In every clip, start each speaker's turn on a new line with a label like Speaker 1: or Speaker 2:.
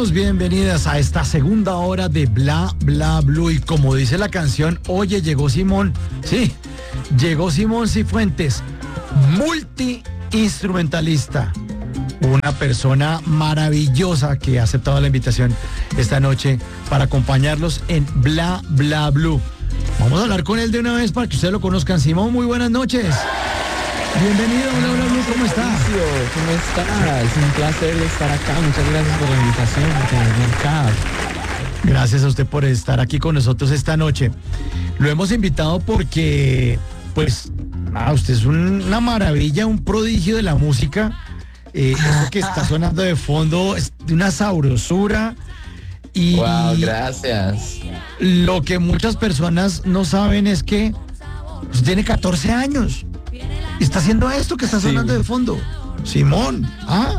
Speaker 1: Bienvenidos, bienvenidas a esta segunda hora de Bla Bla Blue. Y como dice la canción, oye, llegó Simón. Sí, llegó Simón Cifuentes, multiinstrumentalista. Una persona maravillosa que ha aceptado la invitación esta noche para acompañarlos en Bla Bla Blue. Vamos a hablar con él de una vez para que ustedes lo conozcan. Simón, muy buenas noches. Bienvenido, Bla Bla Blue, ¿cómo está?
Speaker 2: ¿Cómo está? Es un placer estar acá. Muchas gracias por la invitación, por tenerme acá.
Speaker 1: Gracias a usted por estar aquí con nosotros esta noche. Lo hemos invitado porque, pues, usted es una maravilla, un prodigio de la música. Eso que está sonando de fondo es de una sabrosura. Y
Speaker 2: wow, gracias.
Speaker 1: Lo que muchas personas no saben es que usted tiene 14 años. Y está haciendo esto que está sonando de fondo. Simón,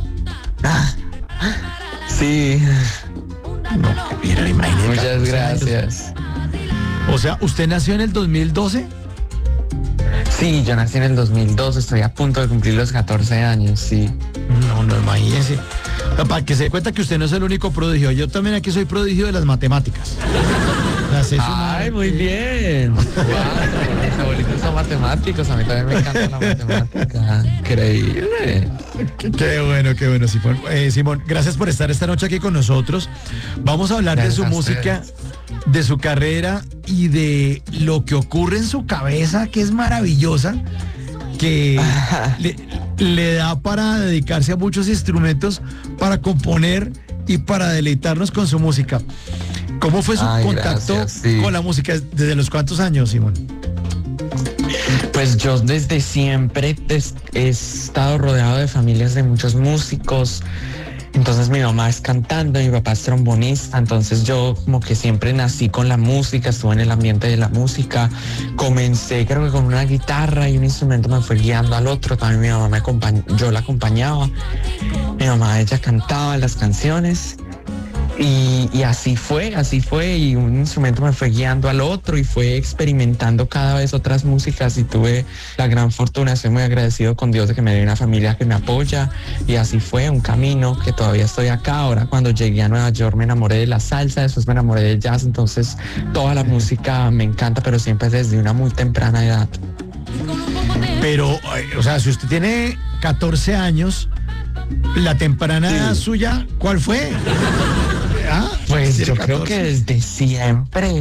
Speaker 2: Sí.
Speaker 1: No, mira, imagínate.
Speaker 2: Muchas gracias.
Speaker 1: O sea, ¿usted nació en el 2012?
Speaker 2: Sí, yo nací en el 2002, estoy a punto de cumplir los 14 años, sí.
Speaker 1: No, imagínese. Para que se dé cuenta que usted no es el único prodigio. Yo también aquí soy prodigio de las matemáticas.
Speaker 2: Ay, muy bien. Wow, mis abuelitos son matemáticos, a mí también me encanta la matemática. Increíble.
Speaker 1: Qué bueno, Simón. Simón, gracias por estar esta noche aquí con nosotros. Vamos a hablar de su música, de su carrera y de lo que ocurre en su cabeza, que es maravillosa, que le da para dedicarse a muchos instrumentos, para componer y para deleitarnos con su música. ¿Cómo fue su contacto con la música? ¿Desde los cuántos años, Simón?
Speaker 2: Pues yo desde siempre he estado rodeado de familias de muchos músicos. Entonces mi mamá es cantante, mi papá es trombonista, entonces yo como que siempre nací con la música, estuve en el ambiente de la música. Comencé creo que con una guitarra y un instrumento me fue guiando al otro, también mi mamá yo la acompañaba. Mi mamá, ella cantaba las canciones. Y así fue, y un instrumento me fue guiando al otro y fue experimentando cada vez otras músicas y tuve la gran fortuna, estoy muy agradecido con Dios de que me dio una familia que me apoya y así fue un camino que todavía estoy acá. Ahora cuando llegué a Nueva York me enamoré de la salsa, después me enamoré del jazz, entonces toda la música me encanta, pero siempre desde una muy temprana edad.
Speaker 1: Pero, o sea, si usted tiene 14 años, la temprana edad suya, ¿cuál fue?
Speaker 2: Pues yo creo que desde siempre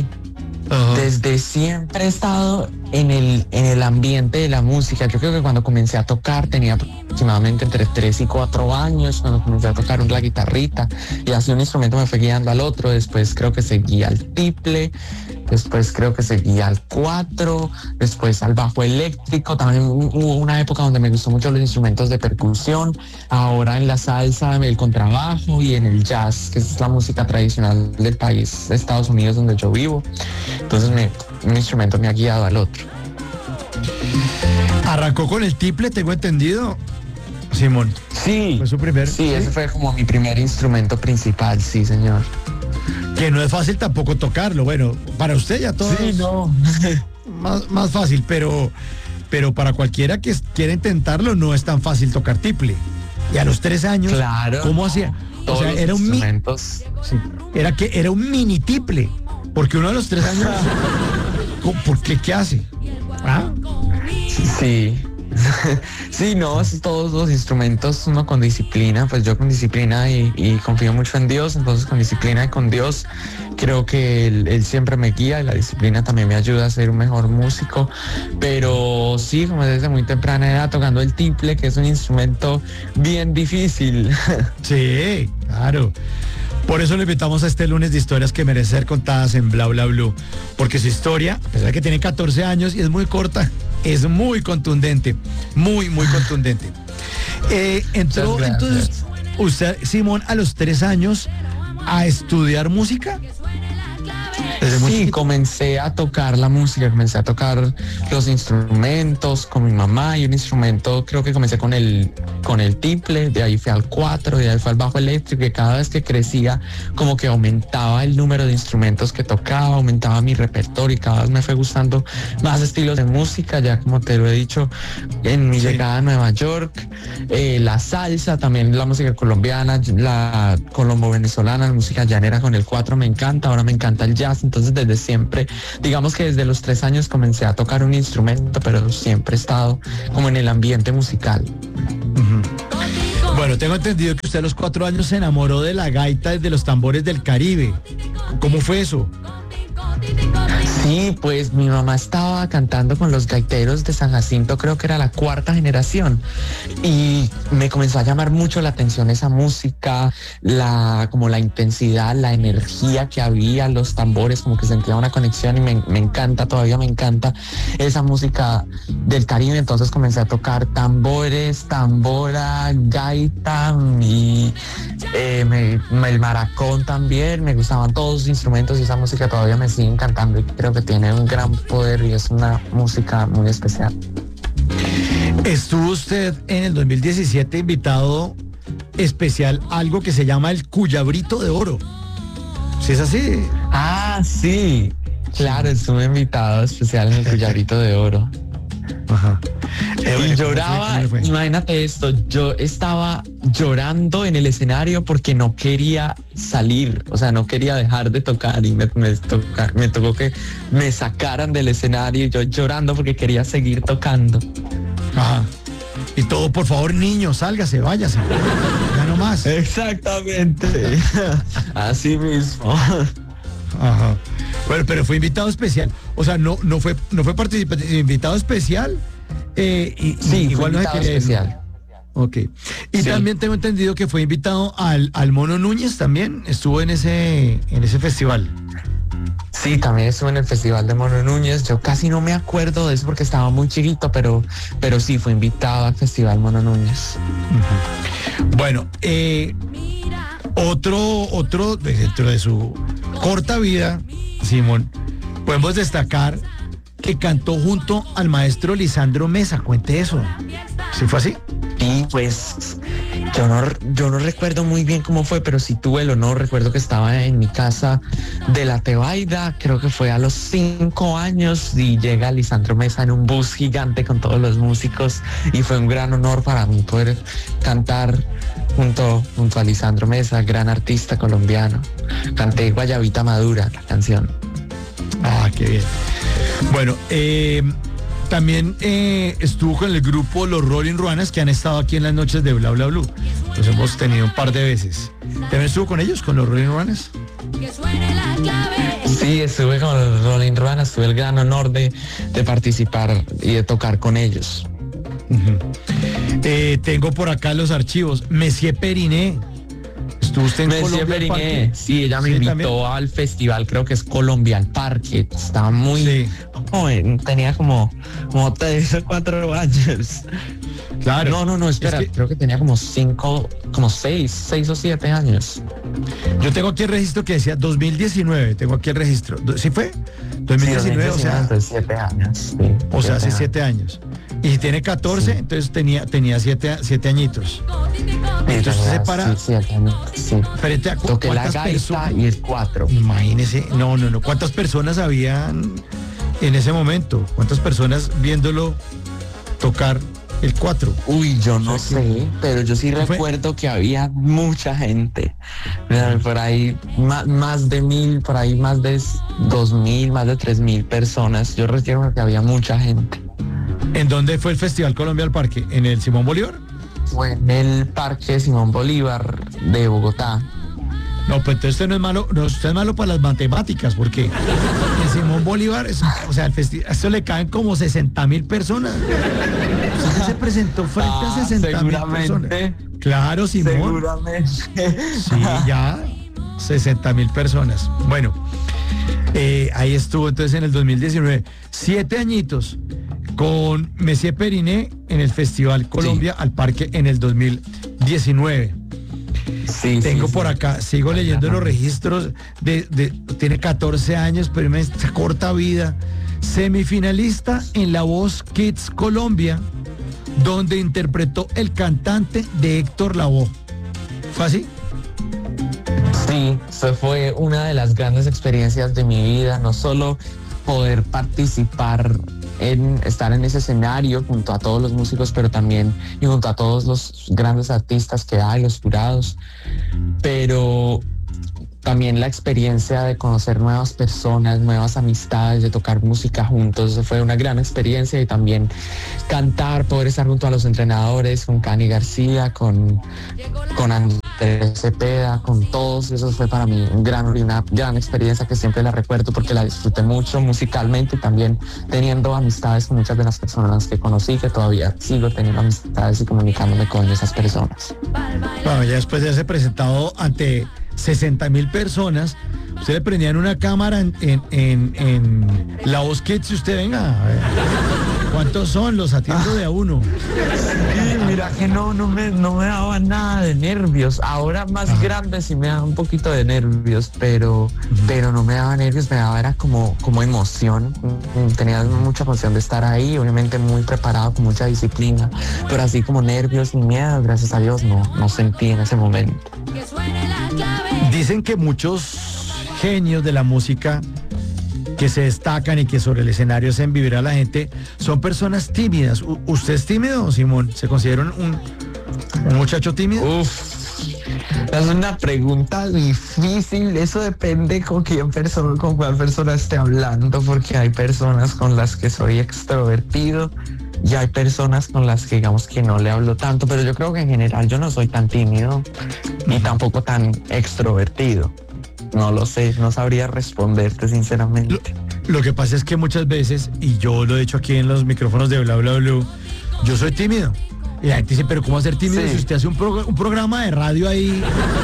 Speaker 2: he estado en el ambiente de la música. Yo creo que cuando comencé a tocar tenía aproximadamente entre 3 y 4 años, cuando comencé a tocar la guitarrita y así un instrumento me fue guiando al otro. Después creo que seguí al tiple, después creo que seguí al 4, después al bajo eléctrico. También hubo una época donde me gustó mucho los instrumentos de percusión. Ahora en la salsa, el contrabajo y en el jazz, que es la música tradicional del país de Estados Unidos donde yo vivo. Entonces un instrumento me ha guiado al otro.
Speaker 1: Arrancó con el tiple, tengo entendido, Simón.
Speaker 2: Sí.
Speaker 1: ¿Fue su primer?
Speaker 2: Sí, ese fue como mi primer instrumento principal, sí, señor.
Speaker 1: Que no es fácil tampoco tocarlo. Bueno, para usted ya todo
Speaker 2: sí, no.
Speaker 1: más fácil, pero para cualquiera que quiera intentarlo no es tan fácil tocar tiple. Y a los 3 años,
Speaker 2: claro,
Speaker 1: ¿cómo hacía?
Speaker 2: O sea, era instrumentos.
Speaker 1: Era un mini tiple, porque uno a los 3 años, ¿por qué? ¿Qué hace?
Speaker 2: Sí. Sí, no, todos los instrumentos uno con disciplina, pues yo con disciplina y confío mucho en Dios, entonces con disciplina y con Dios creo que él siempre me guía y la disciplina también me ayuda a ser un mejor músico, pero sí, como desde muy temprana edad tocando el tiple, que es un instrumento bien difícil.
Speaker 1: Sí, claro. Por eso le invitamos a este lunes de historias que merecen ser contadas en Bla Bla Blue, porque su historia, a pesar de que tiene 14 años y es muy corta, es muy contundente, muy contundente. Entró entonces usted, Simón, a los 3 años a estudiar música.
Speaker 2: Sí, comencé a tocar la música, comencé a tocar los instrumentos con mi mamá y un instrumento, creo que comencé con el tiple, de ahí fui al 4, de ahí fue al bajo eléctrico, y cada vez que crecía como que aumentaba el número de instrumentos que tocaba, aumentaba mi repertorio y cada vez me fue gustando más estilos de música, ya como te lo he dicho, en mi llegada a Nueva York, la salsa, también la música colombiana, la colombo-venezolana, la música llanera con el 4 me encanta, ahora me encanta el jazz, entonces desde siempre, digamos que desde los 3 años comencé a tocar un instrumento, pero siempre he estado como en el ambiente musical.
Speaker 1: Bueno, tengo entendido que usted a los 4 años se enamoró de la gaita y de los tambores del Caribe. ¿Cómo fue eso?
Speaker 2: Sí, pues mi mamá estaba cantando con los gaiteros de San Jacinto, creo que era la 4ª generación, y me comenzó a llamar mucho la atención esa música, como la intensidad, la energía que había, los tambores, como que sentía una conexión y me encanta, todavía me encanta esa música del Caribe. Entonces comencé a tocar tambores, tambora, gaita y el maracón también, me gustaban todos los instrumentos y esa música todavía me sigue encantando y creo que tiene un gran poder y es una música muy especial.
Speaker 1: Estuvo usted en el 2017 invitado especial a algo que se llama el Cuyabrito de Oro. ¿Sí es así?
Speaker 2: Ah, sí. Claro, estuve invitado especial en el Cuyabrito de Oro.
Speaker 1: Ajá.
Speaker 2: Y lloraba, imagínate esto, yo estaba llorando en el escenario porque no quería salir, o sea, no quería dejar de tocar y me tocó que me sacaran del escenario y yo llorando porque quería seguir tocando.
Speaker 1: Ajá. Y todo, por favor, niño, sálgase, váyase. Ya no más.
Speaker 2: Exactamente. Así mismo.
Speaker 1: Ajá. Bueno, pero fue invitado especial. O sea, no fue participante, invitado especial.
Speaker 2: Sí, igual no se quería especial.
Speaker 1: Ok. Y sí, también tengo entendido que fue invitado al Mono Núñez también. Estuvo en ese festival.
Speaker 2: Sí, también estuve en el Festival de Mono Núñez. Yo casi no me acuerdo de eso porque estaba muy chiquito, pero sí fue invitado al Festival Mono Núñez.
Speaker 1: Uh-huh. Bueno, otro dentro de su corta vida, Simón, podemos destacar que cantó junto al maestro Lisandro Mesa. Cuente eso. ¿Sí fue así?
Speaker 2: Sí, pues yo no recuerdo muy bien cómo fue, pero sí tuve el honor. Recuerdo que estaba en mi casa de La Tebaida, creo que fue a los 5 años, y llega Lisandro Mesa en un bus gigante con todos los músicos y fue un gran honor para mí poder cantar junto a Lisandro Mesa, gran artista colombiano. Canté Guayabita Madura, la canción.
Speaker 1: Ah, qué bien. Bueno, también estuvo con el grupo Los Rolling Ruanas, que han estado aquí en las noches de Bla Bla Blue. Los hemos tenido un par de veces. ¿También estuvo con ellos, con los Rolling Ruanas?
Speaker 2: Sí, estuve con los Rolling Ruanas, tuve el gran honor de participar y de tocar con ellos.
Speaker 1: Uh-huh. Tengo por acá los archivos. Monsieur Periné. ¿Estuvo usted en
Speaker 2: Monsieur Periné? Sí, ella me invitó también al festival, creo que es Colombia al Parque. Estaba muy joven, tenía como 3 o 4 años.
Speaker 1: Claro.
Speaker 2: No, espera, creo que tenía como 6 o 7 años.
Speaker 1: Yo tengo aquí el registro que decía 2019, tengo aquí el registro. ¿Sí fue? 2019,
Speaker 2: sí, o sea, 7 años. Sí,
Speaker 1: o sea, hace 7 años. Y si tiene 14, sí, entonces tenía 7 añitos. Entonces se para.
Speaker 2: Sí, 7 años, sí.
Speaker 1: Frente a
Speaker 2: toqué la gaita y el 4.
Speaker 1: Imagínese, no. ¿Cuántas personas habían en ese momento? ¿Cuántas personas viéndolo tocar el 4?
Speaker 2: Uy, yo no sé, pero yo sí recuerdo que había mucha gente. Por ahí más de 1,000, por ahí más de 2,000, más de 3,000 personas. Yo recuerdo que había mucha gente.
Speaker 1: ¿En dónde fue el Festival Colombia al Parque? ¿En el Simón Bolívar?
Speaker 2: Fue en el Parque Simón Bolívar de Bogotá.
Speaker 1: No, pues entonces usted no es malo, usted es malo para las matemáticas, porque en Simón Bolívar, esto le caen como 60,000 personas. Usted se presentó frente a 60,000 personas. Claro, Simón.
Speaker 2: Seguramente.
Speaker 1: Sí, ya, 60,000 personas. Bueno, ahí estuvo entonces en el 2019, 7 añitos, con Monsieur Periné en el Festival Colombia al Parque en el 2019.
Speaker 2: Sí,
Speaker 1: Tengo
Speaker 2: sí,
Speaker 1: por
Speaker 2: sí.
Speaker 1: acá, sigo leyendo los registros tiene 14 años, pero esta corta vida. Semifinalista en La Voz Kids Colombia, donde interpretó el cantante de Héctor Lavoe. ¿Fue así?
Speaker 2: Sí, eso fue una de las grandes experiencias de mi vida, no solo poder participar en estar en ese escenario junto a todos los músicos, pero también y junto a todos los grandes artistas que hay, los jurados, pero también la experiencia de conocer nuevas personas, nuevas amistades, de tocar música juntos. Eso fue una gran experiencia, y también cantar, poder estar junto a los entrenadores, con Cani García, con Andrés Cepeda, con todos. Eso fue para mí una gran experiencia que siempre la recuerdo porque la disfruté mucho musicalmente, y también teniendo amistades con muchas de las personas que conocí, que todavía sigo teniendo amistades y comunicándome con esas personas.
Speaker 1: Bueno, ya después de haberse presentado ante 60,000 personas, usted le prendían una cámara en La Voz Kids y usted, venga, a ver, ¿cuántos son? Los atiendo de a uno.
Speaker 2: Sí, mira que no me daba nada de nervios. Ahora más grande sí me da un poquito de nervios, pero no me daba nervios, era como emoción. Tenía mucha emoción de estar ahí, obviamente muy preparado, con mucha disciplina, pero así como nervios y miedo, gracias a Dios, no sentí en ese momento.
Speaker 1: Dicen que muchos genios de la música que se destacan y que sobre el escenario hacen vivir a la gente son personas tímidas. ¿Usted es tímido, Simón? ¿Se considera un muchacho tímido?
Speaker 2: Uf, es una pregunta difícil. Eso depende con cuál persona esté hablando, porque hay personas con las que soy extrovertido y hay personas con las que digamos que no le hablo tanto, pero yo creo que en general yo no soy tan tímido ni tampoco tan extrovertido. No lo sé, no sabría responderte sinceramente.
Speaker 1: Lo que pasa es que muchas veces, y yo lo he dicho aquí en los micrófonos de Bla Bla Blue, yo soy tímido. Y la gente dice, pero ¿cómo ser tímido si usted hace un programa de radio ahí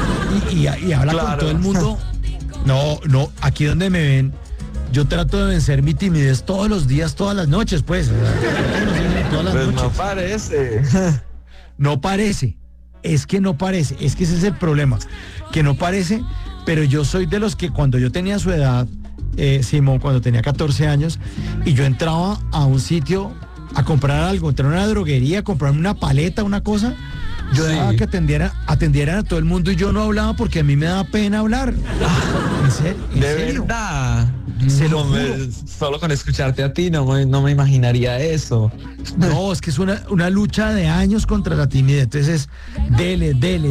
Speaker 1: y habla con todo el mundo? No, aquí donde me ven, yo trato de vencer mi timidez todos los días, todas las noches, pues. Todas las noches.
Speaker 2: No parece.
Speaker 1: No parece. Es que no parece. Es que ese es el problema. Que no parece, pero yo soy de los que cuando yo tenía su edad, Simón, cuando tenía 14 años, y yo entraba a un sitio a comprar algo, entré a una droguería, a comprarme una paleta, una cosa, yo dejaba que atendieran a todo el mundo y yo no hablaba porque a mí me daba pena hablar. ¿En serio?
Speaker 2: ¿De verdad?
Speaker 1: Se lo juro.
Speaker 2: Solo con escucharte a ti no me imaginaría eso.
Speaker 1: No, es que es una lucha de años contra la timidez. Entonces es dele,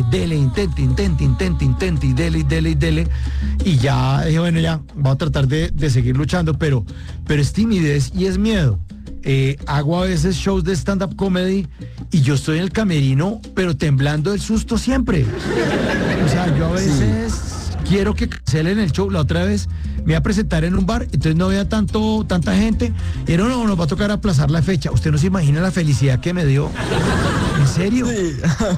Speaker 1: intente, y dele. Y ya dije, bueno, ya, vamos a tratar de seguir luchando, pero es timidez y es miedo. Hago a veces shows de stand-up comedy y yo estoy en el camerino, pero temblando del susto siempre. O sea, yo a veces quiero que cancelen el show. La otra vez me iba a presentar en un bar, entonces no había tanta gente. Y no, nos va a tocar aplazar la fecha. Usted no se imagina la felicidad que me dio. ¿En serio? Sí.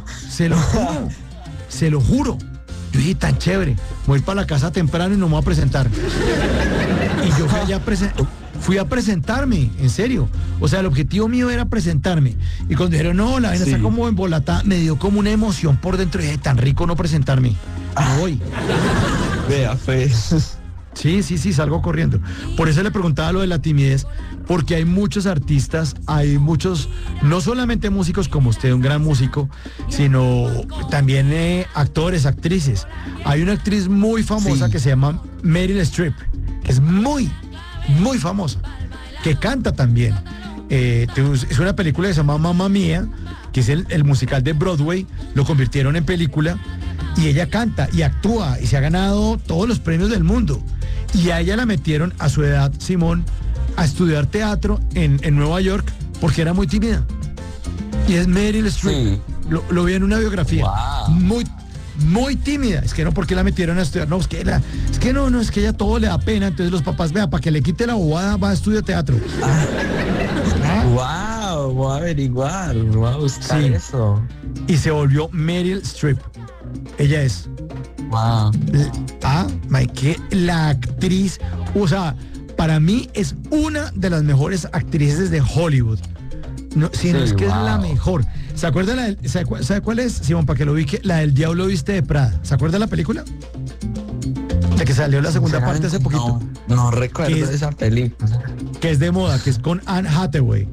Speaker 1: Se lo juro. Yo dije, tan chévere, voy a ir para la casa temprano y no me voy a presentar. Y yo fui a presentarme, en serio. O sea, el objetivo mío era presentarme. Y cuando dijeron, no, la vaina está como embolatada, me dio como una emoción por dentro. Y dije, tan rico no presentarme. No voy.
Speaker 2: Vea, pues.
Speaker 1: Sí, salgo corriendo. Por eso le preguntaba lo de la timidez, porque hay muchos artistas, hay muchos, no solamente músicos como usted, un gran músico, sino también actores, actrices. Hay una actriz muy famosa que se llama Meryl Streep, que es muy famosa, que canta también. Es una película que se llama Mamma Mía, que es el musical de Broadway, lo convirtieron en película, y ella canta y actúa y se ha ganado todos los premios del mundo. Y a ella la metieron a su edad, Simón, a estudiar teatro en Nueva York porque era muy tímida. Y es Meryl Streep. Sí. Lo vi en una biografía. Wow. Muy tímida. Es que no, ¿por qué la metieron a estudiar? No, es que ella todo le da pena. Entonces los papás, vea, para que le quite la bobada, va a estudiar teatro.
Speaker 2: Wow, voy a averiguar, voy a buscar eso.
Speaker 1: Y se volvió Meryl Streep. Ella es.
Speaker 2: Wow.
Speaker 1: La actriz, o sea, para mí es una de las mejores actrices de Hollywood. No, si no es que es la mejor. ¿Se acuerda sabe cuál es, Simón, para que lo ubique? La del Diablo Viste de Prada. ¿Se acuerda la película? De que salió la segunda parte hace poquito.
Speaker 2: No recuerdo esa película.
Speaker 1: Que es de moda, que es con Anne Hathaway.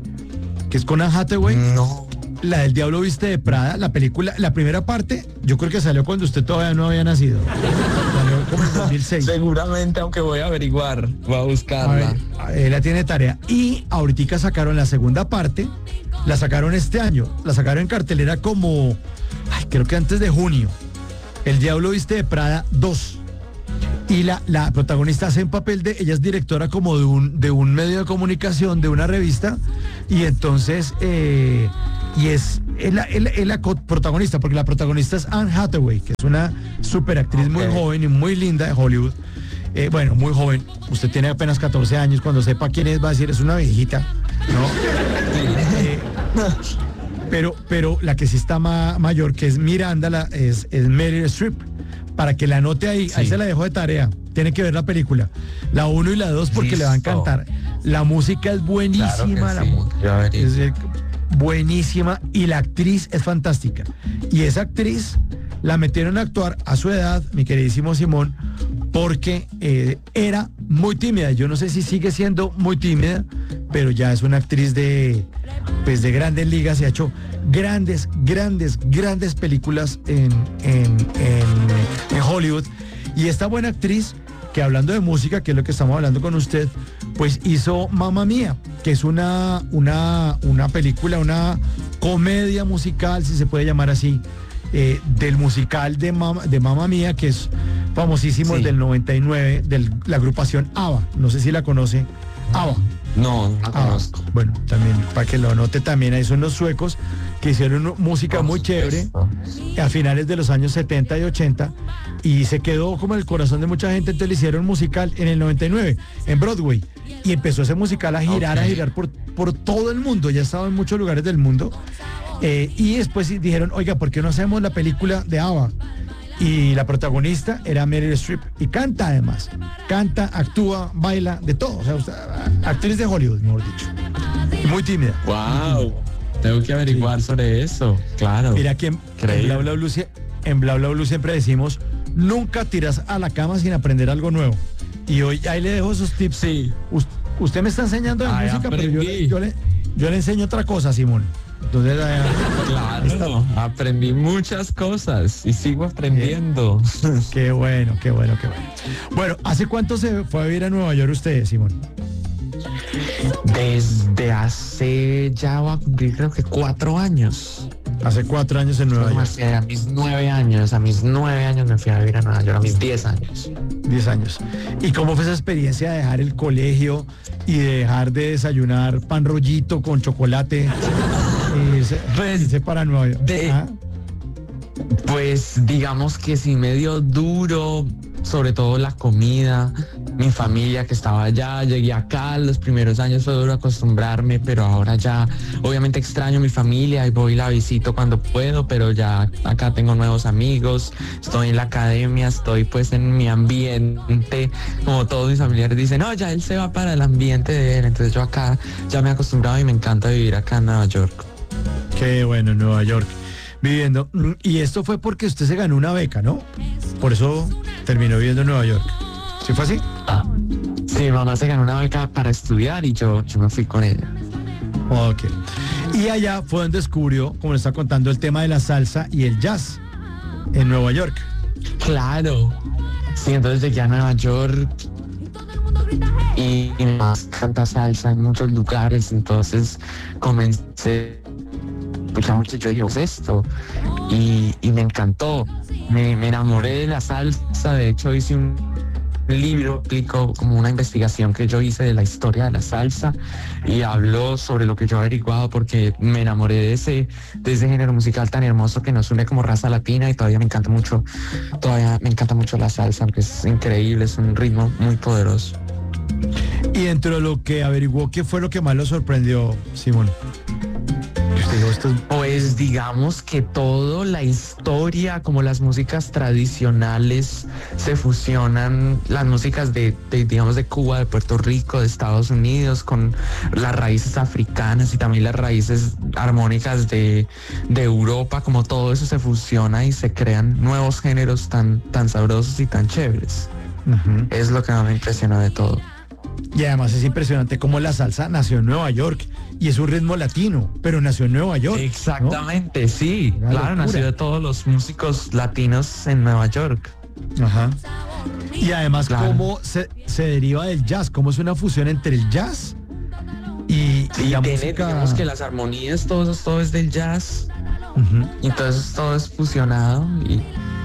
Speaker 2: No.
Speaker 1: La del Diablo Viste de Prada, la película, la primera parte, yo creo que salió cuando usted todavía no había nacido. Salió como en 2006.
Speaker 2: Seguramente, aunque voy a averiguar, voy a buscarla.
Speaker 1: La tiene tarea. Y ahorita sacaron la segunda parte, la sacaron este año, la sacaron en cartelera como, creo que antes de junio. El Diablo Viste de Prada 2. Y la protagonista hace un papel ella es directora como de un medio de comunicación, de una revista, y entonces, y es la protagonista, porque la protagonista es Anne Hathaway, que es una super actriz muy joven y muy linda de Hollywood. Bueno, muy joven, usted tiene apenas 14 años, cuando sepa quién es va a decir, es una viejita, ¿no? Pero la que sí está mayor, que es Miranda, es Meryl Streep. Para que la anote ahí se la dejo de tarea. Tiene que ver la película. La 1 y la 2 porque le va a encantar. La música es buenísima.
Speaker 2: Claro
Speaker 1: es buenísima y la actriz es fantástica. Y esa actriz la metieron a actuar a su edad, mi queridísimo Simón, porque era muy tímida. Yo no sé si sigue siendo muy tímida, pero ya es una actriz de grandes ligas y ha hecho grandes películas en Hollywood. Y esta buena actriz, que hablando de música, que es lo que estamos hablando con usted, pues hizo Mamma Mía, que es una película, una comedia musical, si se puede llamar así, del musical de Mamma Mía, que es famosísimo, del 99, de la agrupación ABBA. No sé si la conoce. ABBA.
Speaker 2: No conozco.
Speaker 1: Bueno, también, para que lo note, también ahí son los suecos que hicieron música muy chévere a finales de los años 70 y 80 y se quedó como el corazón de mucha gente. Entonces le hicieron musical en el 99 en Broadway y empezó ese musical a girar por todo el mundo. Ya estaba en muchos lugares del mundo y después dijeron, oiga, ¿por qué no hacemos la película de ABBA? Y la protagonista era Meryl Streep y canta además. Canta, actúa, baila, de todo. O sea, actriz de Hollywood, mejor dicho. Muy tímida.
Speaker 2: ¡Wow! Tengo que averiguar sobre eso. Claro.
Speaker 1: Mira que en Bla Bla Blue siempre decimos, nunca tiras a la cama sin aprender algo nuevo. Y hoy ahí le dejo esos tips.
Speaker 2: Sí.
Speaker 1: Usted me está enseñando de música,
Speaker 2: aprendí.
Speaker 1: Pero yo le enseño otra cosa, Simón. Entonces,
Speaker 2: claro, aprendí muchas cosas y sigo aprendiendo.
Speaker 1: Qué bueno. Bueno, ¿hace cuánto se fue a vivir a Nueva York usted, Simón?
Speaker 2: Desde hace ya va a cumplir creo que 4 años.
Speaker 1: Hace 4 años en Nueva York.
Speaker 2: A mis 9 años me fui a vivir a Nueva York, a mis 10 años.
Speaker 1: 10 años. ¿Y cómo fue esa experiencia de dejar el colegio y de dejar de desayunar pan rollito con chocolate? Irse para Nueva York.
Speaker 2: Pues digamos que sí, medio duro, sobre todo la comida, mi familia que estaba allá, llegué acá, los primeros años fue duro acostumbrarme, pero ahora ya obviamente extraño mi familia y voy y la visito cuando puedo, pero ya acá tengo nuevos amigos, estoy en la academia, estoy pues en mi ambiente, como todos mis familiares dicen, no, ya él se va para el ambiente de él, entonces yo acá ya me he acostumbrado y me encanta vivir acá en Nueva York.
Speaker 1: Qué bueno, en Nueva York. Viviendo. Y esto fue porque usted se ganó una beca, ¿no? Por eso terminó viviendo en Nueva York. ¿Sí fue así?
Speaker 2: Sí, mi mamá se ganó una beca para estudiar y yo me fui con ella.
Speaker 1: Ok. Y allá fue donde descubrió, como le está contando, el tema de la salsa y el jazz en Nueva York.
Speaker 2: Claro. Sí, entonces llegué a Nueva York y más canta salsa en muchos lugares, entonces comencé mucho, yo dije, ¿qué es esto? Y me encantó, me enamoré de la salsa. De hecho hice un libro, explico como una investigación que yo hice de la historia de la salsa y hablo sobre lo que yo he averiguado porque me enamoré de ese género musical tan hermoso que nos une como raza latina y todavía me encanta mucho la salsa, porque es increíble, es un ritmo muy poderoso.
Speaker 1: Y dentro de lo que averiguó, ¿qué fue lo que más lo sorprendió, Simón? Usted dijo, esto es...
Speaker 2: Pues digamos que toda la historia, como las músicas tradicionales, se fusionan, las músicas digamos, de Cuba, de Puerto Rico, de Estados Unidos, con las raíces africanas y también las raíces armónicas de Europa, como todo eso se fusiona y se crean nuevos géneros tan sabrosos y tan chéveres.
Speaker 1: Uh-huh.
Speaker 2: Es lo que más me impresionó de todo.
Speaker 1: Y además es impresionante cómo la salsa nació en Nueva York y es un ritmo latino, pero nació en Nueva York.
Speaker 2: Exactamente, ¿no? Sí,
Speaker 1: Una
Speaker 2: claro,
Speaker 1: locura.
Speaker 2: nació de todos los músicos latinos en Nueva York.
Speaker 1: Ajá. Y además
Speaker 2: Claro.
Speaker 1: cómo se deriva del jazz, cómo es una fusión entre el jazz y la
Speaker 2: tiene,
Speaker 1: música.
Speaker 2: digamos que las armonías, todo es del jazz,
Speaker 1: Ujú.
Speaker 2: y entonces todo es fusionado y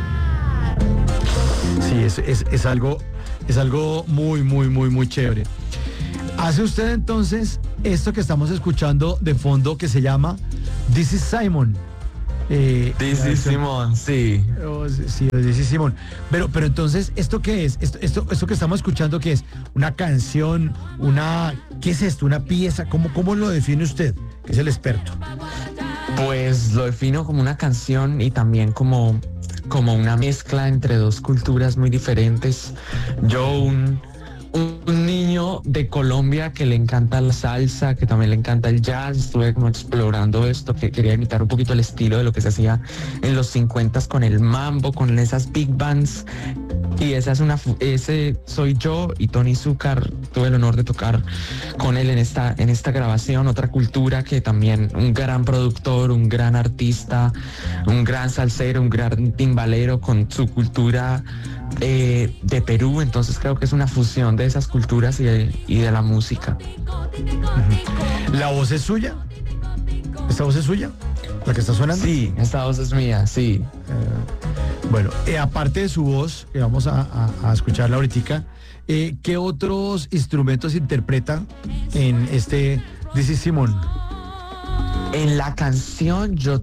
Speaker 1: Sí, es algo muy chévere. Hace usted entonces esto que estamos escuchando de fondo que se llama This is Simon.
Speaker 2: This is Simon, sí.
Speaker 1: Oh, sí, This is Simon. Pero entonces, ¿esto qué es? Esto que estamos escuchando, ¿qué es? ¿Una canción? ¿Qué es esto? ¿Una pieza? ¿Cómo lo define usted? Que es el experto.
Speaker 2: Pues lo defino como una canción y también como una mezcla entre dos culturas muy diferentes. Yo, un niño de Colombia que le encanta la salsa, que también le encanta el jazz, estuve como explorando esto, que quería imitar un poquito el estilo de lo que se hacía en los 50s con el mambo, con esas big bands. Y ese soy yo y Tony Zúcar. Tuve el honor de tocar con él en esta grabación. Otra cultura que también, un gran productor, un gran artista, un gran salsero, un gran timbalero con su cultura de Perú. Entonces creo que es una fusión de esas culturas y de la música.
Speaker 1: ¿La voz es suya? ¿Esta voz es suya? ¿La que está sonando?
Speaker 2: Sí, esta voz es mía, sí.
Speaker 1: Bueno, aparte de su voz, que vamos a escucharla ahorita, ¿qué otros instrumentos interpreta en este This is Simon?
Speaker 2: En la canción yo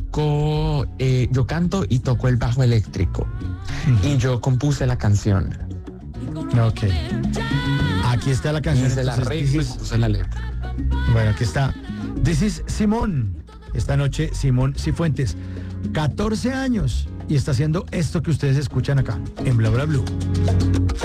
Speaker 2: canto y toco el bajo eléctrico. Y yo compuse la canción.
Speaker 1: Ok. Aquí está la canción.
Speaker 2: Hice la
Speaker 1: entonces,
Speaker 2: arreglo y compuse la letra.
Speaker 1: Bueno, aquí está. This is Simón. Esta noche, Simón Cifuentes. 14 años. Y está haciendo esto que ustedes escuchan acá, en Bla Bla Blue.